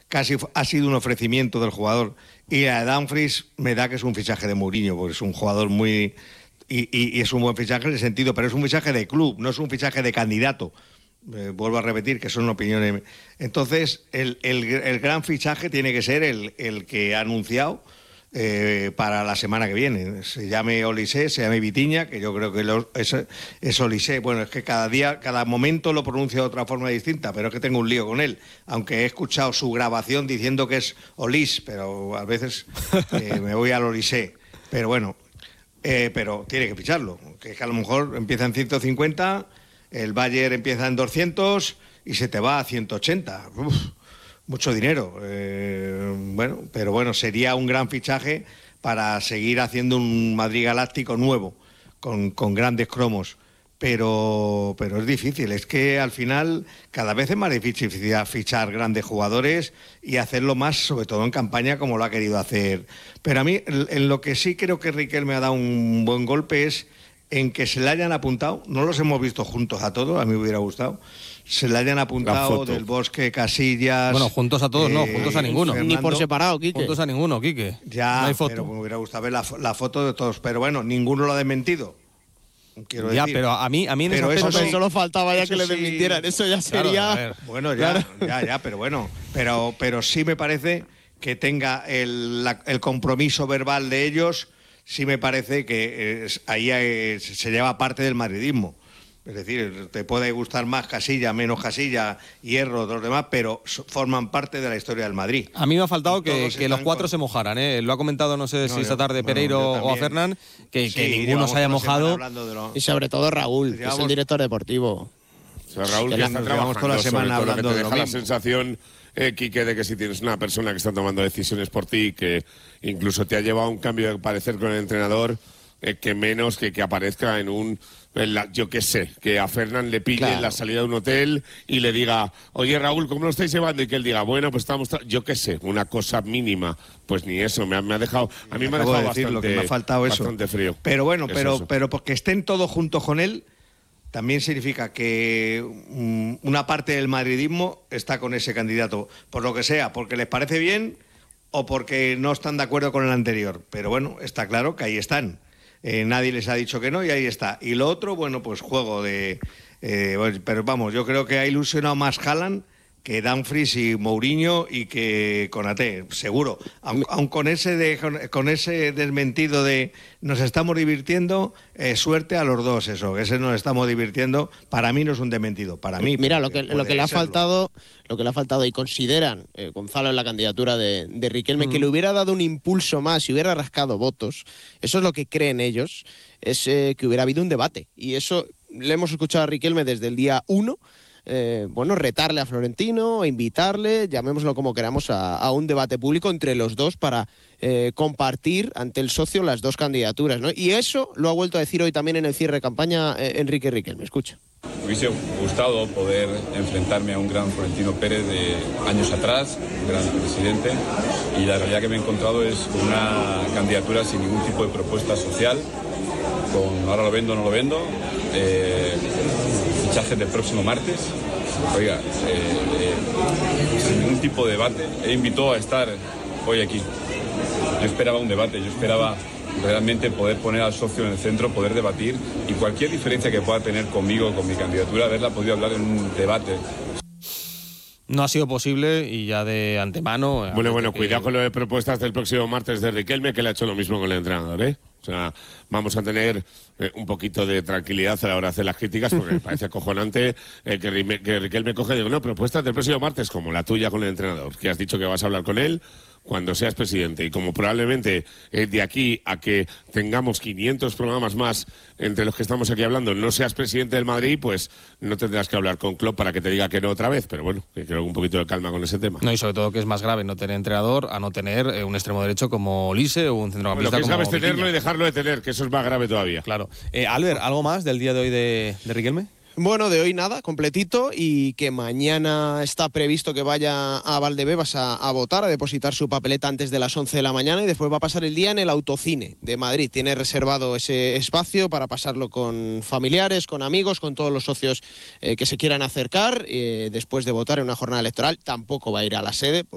casi ha sido un ofrecimiento del jugador. Y a Dumfries me da que es un fichaje de Mourinho, porque es un jugador muy... Y es un buen fichaje en el sentido, pero es un fichaje de club, no es un fichaje de candidato. Vuelvo a repetir que son opiniones. Entonces, el gran fichaje tiene que ser el que ha anunciado para la semana que viene. Se llame Olise, se llame Vitinha, que yo creo que es Olise. Bueno, es que cada momento lo pronuncio de otra forma distinta, pero es que tengo un lío con él. Aunque he escuchado su grabación diciendo que es Olis, pero a veces me voy al Olise. Pero bueno, pero tiene que ficharlo. Que es que a lo mejor empieza en 150... El Bayern empieza en 200 y se te va a 180. Uf, mucho dinero. Pero bueno, sería un gran fichaje para seguir haciendo un Madrid galáctico nuevo, con grandes cromos. Pero es difícil. Es que al final cada vez es más difícil fichar grandes jugadores y hacerlo más, sobre todo en campaña, como lo ha querido hacer. Pero a mí, en lo que sí creo que Riquelme ha dado un buen golpe es en que se le hayan apuntado, no los hemos visto juntos a todos, a mí me hubiera gustado, se le hayan apuntado Del Bosque, Casillas... Bueno, juntos a todos no, juntos a ninguno. Fernando, ni por separado, Quique. Juntos a ninguno, Quique. Ya, no hay foto. Pero me hubiera gustado ver la foto de todos, pero bueno, ninguno lo ha desmentido. Quiero ya, decir. pero a mí en pero ese eso sí, solo faltaba ya eso que le sí, desmintieran, eso ya sería... Claro, bueno, ya, claro. pero bueno, pero sí me parece que tenga el compromiso verbal de ellos. Sí me parece que ahí se lleva parte del madridismo. Es decir, te puede gustar más Casilla, menos Casilla, Hierro, los demás, pero forman parte de la historia del Madrid. A mí me ha faltado que los cuatro se mojaran, ¿eh? Lo ha comentado, no sé si esta tarde Pereiro o a Fernán, que ninguno se haya mojado. Y sobre todo Raúl, que es el director deportivo. O sea, Raúl, que está trabajando toda la semana hablando que te de deja lo la mismo. sensación, Quique, de que si tienes una persona que está tomando decisiones por ti, que incluso te ha llevado a un cambio de parecer con el entrenador, que menos que aparezca yo qué sé, que a Fernán le pille en la salida de un hotel y le diga, oye Raúl, ¿cómo lo estáis llevando? Y que él diga, bueno, pues estamos, yo qué sé, una cosa mínima. Pues ni eso, me ha dejado, a mí me ha dejado bastante, lo que me ha faltado bastante frío. Pero bueno, eso. pero porque estén todos juntos con él, también significa que una parte del madridismo está con ese candidato, por lo que sea, porque les parece bien o porque no están de acuerdo con el anterior. Pero bueno, está claro que ahí están. Nadie les ha dicho que no y ahí está. Y lo otro, bueno, pues juego de... pero vamos, yo creo que ha ilusionado más Haaland que Dumfries y Mourinho y que Konaté, seguro. Aun con ese desmentido de nos estamos divirtiendo, suerte a los dos eso, ese nos estamos divirtiendo, para mí no es un desmentido, para mí. Mira, lo que le ha faltado, y consideran Gonzalo en la candidatura de Riquelme, que le hubiera dado un impulso más y hubiera rascado votos, eso es lo que creen ellos, es que hubiera habido un debate. Y eso le hemos escuchado a Riquelme desde el día 1, retarle a Florentino, invitarle, llamémoslo como queramos, a un debate público entre los dos para compartir ante el socio las dos candidaturas, ¿no? Y eso lo ha vuelto a decir hoy también en el cierre de campaña Enrique Riquelme. Escucha. Me hubiese gustado poder enfrentarme a un gran Florentino Pérez de años atrás, un gran presidente, y la realidad que me he encontrado es una candidatura sin ningún tipo de propuesta social, con ahora lo vendo, no lo vendo, fichajes del próximo martes, oiga, sin ningún tipo de debate. Él invitó a estar hoy aquí. Yo esperaba un debate, yo esperaba realmente poder poner al socio en el centro, poder debatir y cualquier diferencia que pueda tener conmigo, con mi candidatura, haberla podido hablar en un debate. No ha sido posible y ya de antemano... Bueno, cuidado con lo de propuestas del próximo martes de Riquelme, que le ha hecho lo mismo con el entrenador, ¿eh? O sea, vamos a tener un poquito de tranquilidad a la hora de hacer las críticas, porque me parece acojonante que Riquelme coge y digo, no, propuestas del próximo martes, como la tuya con el entrenador, que has dicho que vas a hablar con él cuando seas presidente, y como probablemente de aquí a que tengamos 500 programas más entre los que estamos aquí hablando, no seas presidente del Madrid, pues no tendrás que hablar con Klopp para que te diga que no otra vez, pero bueno, que creo que un poquito de calma con ese tema. No, y sobre todo que es más grave no tener entrenador a no tener un extremo derecho como Olise o un centrocampista como... Lo que es grave es tenerlo Vitinha. y dejarlo de tener, que eso es más grave todavía. Claro. Albert, ¿algo más del día de hoy de Riquelme? Bueno, de hoy nada, completito, y que mañana está previsto que vaya a Valdebebas a votar, a depositar su papeleta antes de las 11 de la mañana y después va a pasar el día en el Autocine de Madrid. Tiene reservado ese espacio para pasarlo con familiares, con amigos, con todos los socios que se quieran acercar. Después de votar en una jornada electoral, tampoco va a ir a la sede.